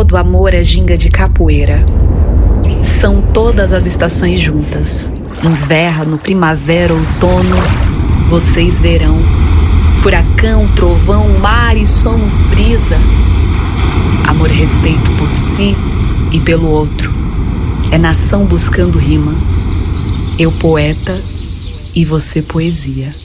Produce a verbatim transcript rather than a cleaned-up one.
Todo amor é ginga de capoeira. São todas as estações juntas. Inverno, primavera, outono, vocês verão. Furacão, trovão, mar e somos brisa. Amor e respeito por si e pelo outro. É nação buscando rima. Eu poeta e você poesia.